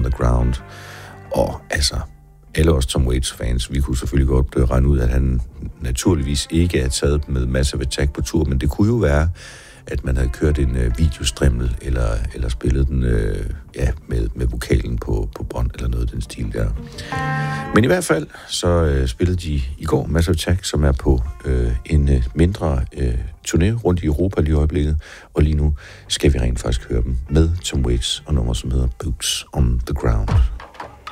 the Ground. Og altså, alle os Tom Waits-fans, vi kunne selvfølgelig godt regne ud, at han naturligvis ikke er taget med Massive Attack på tur, men det kunne jo være, at man havde kørt en videostrimmel, eller spillet den med vokalen på bånd, eller noget af den stil der. Men i hvert fald, så spillede de i går Massive Attack, som er på en mindre turné rundt i Europa lige i øjeblikket, og lige nu skal vi rent faktisk høre dem med Tom Waits og nummer, som hedder Boots on the Ground.